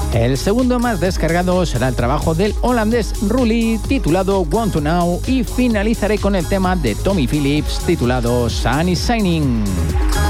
El segundo más descargado será el trabajo del holandés Rully, titulado Want to Know, y finalizaré con el tema de Tommy Phillips, titulado Sun is Shining.